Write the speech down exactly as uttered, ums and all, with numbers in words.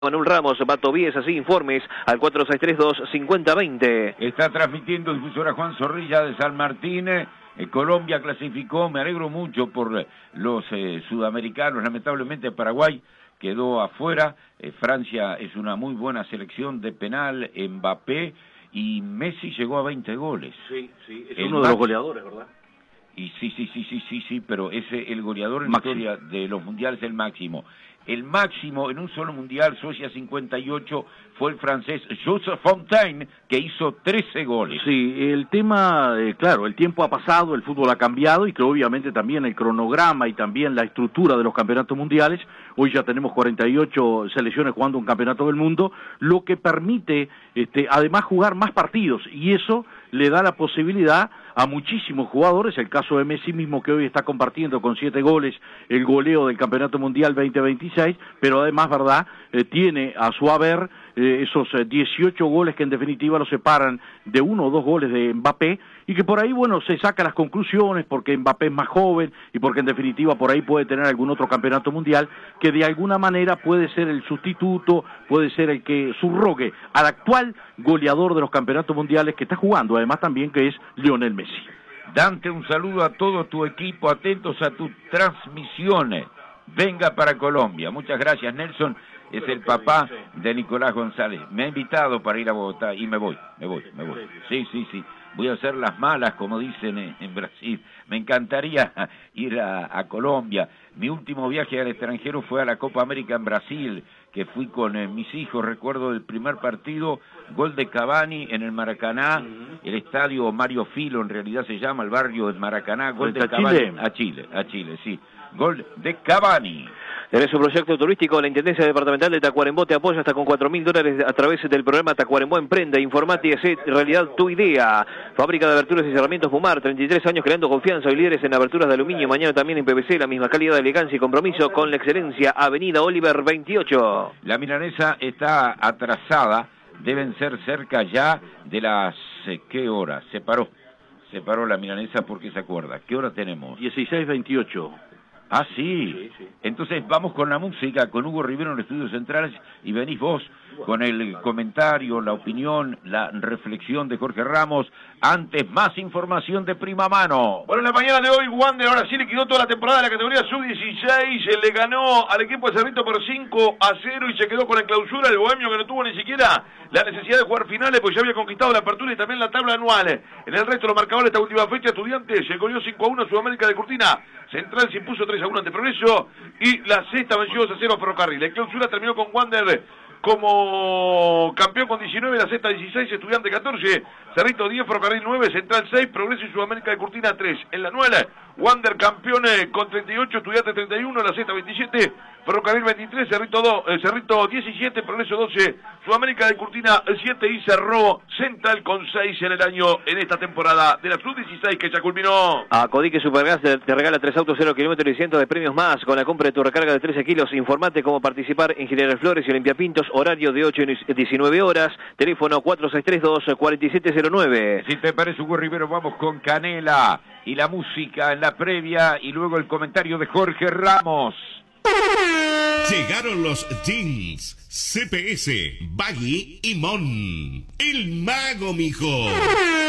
Manuel Ramos, Bato Vies, así informes al cuatro seis tres dos cinco cero dos cero. Está transmitiendo difusora Juan Zorrilla de San Martín. Eh, Colombia clasificó, me alegro mucho por los eh, sudamericanos. Lamentablemente Paraguay quedó afuera. Eh, Francia es una muy buena selección de penal, Mbappé, y Messi llegó a veinte goles. Sí, sí, es el uno de los goleadores, ¿verdad? Y sí, sí, sí, sí, sí, sí, pero ese el goleador en la historia de los mundiales, el máximo. El máximo en un solo mundial, Suecia cincuenta y ocho, fue el francés Jules Fontaine, que hizo trece goles. Sí, el tema, eh, claro, el tiempo ha pasado, el fútbol ha cambiado y que obviamente también el cronograma y también la estructura de los campeonatos mundiales. Hoy ya tenemos cuarenta y ocho selecciones jugando un campeonato del mundo, lo que permite este, además jugar más partidos, y eso le da la posibilidad a muchísimos jugadores, el caso de Messi mismo, que hoy está compartiendo con siete goles el goleo del Campeonato Mundial veinte veintiséis, pero además, verdad, eh, tiene a su haber eh, esos eh, dieciocho goles que en definitiva lo separan de uno o dos goles de Mbappé, y que por ahí, bueno, se saca las conclusiones, porque Mbappé es más joven, y porque en definitiva por ahí puede tener algún otro campeonato mundial, que de alguna manera puede ser el sustituto, puede ser el que subrogue al actual goleador de los campeonatos mundiales que está jugando, además también que es Lionel Messi. Dante, un saludo a todo tu equipo, atentos a tus transmisiones. Venga para Colombia. Muchas gracias, Nelson. Es el papá de Nicolás González. Me ha invitado para ir a Bogotá y me voy, me voy, me voy. Sí, sí, sí. Voy a hacer las malas, como dicen en, en Brasil. Me encantaría ir a, a Colombia. Mi último viaje al extranjero fue a la Copa América en Brasil, que fui con eh, mis hijos. Recuerdo el primer partido, gol de Cavani en el Maracaná, el estadio Mario Filo, en realidad se llama el barrio del Maracaná, gol de Cavani. Chile? A Chile, a Chile, sí. Gol de Cavani. En su proyecto turístico, la Intendencia Departamental de Tacuarembó te apoya hasta con cuatro mil dólares a través del programa Tacuarembó Emprende. Informate y hacé realidad tu idea. Fábrica de aberturas y cerramientos Pumar, treinta y tres años creando confianza y líderes en aberturas de aluminio. Mañana también en P V C, la misma calidad, elegancia y compromiso con la excelencia. Avenida Oliver veintiocho. La milanesa está atrasada, deben ser cerca ya de las... Eh, ¿qué hora? Se paró, se paró la milanesa porque se acuerda. ¿Qué hora tenemos? dieciséis veintiocho. Ah, sí. Sí, sí. Entonces vamos con la música, con Hugo Rivero en los estudios centrales, y venís vos con el comentario, la opinión, la reflexión de Jorge Ramos. Antes, más información de prima mano. Bueno, en la mañana de hoy, Wander ahora sí liquidó toda la temporada de la categoría sub dieciséis, le ganó al equipo de Cerrito por cinco a cero y se quedó con la clausura. El Bohemio, que no tuvo ni siquiera la necesidad de jugar finales, pues ya había conquistado la apertura y también la tabla anual. En el resto de los marcadores, esta última fecha, Estudiantes se goleó cinco a uno a Sudamérica de Cortina. Central se impuso tres a uno ante Progreso y la sexta venció dos a cero a Ferrocarril. La clausura terminó con Wander como campeón con diecinueve, la sexta dieciséis, Estudiante catorce, Cerrito diez, Ferrocarril nueve, Central seis, Progreso y Sudamérica de Cortina tres. En la anual, Wander campeón con treinta y ocho, Estudiante treinta y uno, la sexta veintisiete, Ferrocarril veintitrés, Cerrito, dos, eh, Cerrito diecisiete, Progreso doce, Sudamérica de Cortina siete y cerró Central con seis en el año, en esta temporada de la sub dieciséis que ya culminó. A Codique Supergas te, te regala tres autos cero kilómetros y cientos de premios más con la compra de tu recarga de trece kilos. Informate cómo participar en General Flores y Olimpia Pintos. Horario de ocho a diecinueve horas. Teléfono cuatro seis tres dos, cuatro siete cero nueve. Si te parece, Hugo Rivero, vamos con Canela y la música en la previa y luego el comentario de Jorge Ramos. Llegaron los jeans C P S, Baggy y Mon. El mago, mijo.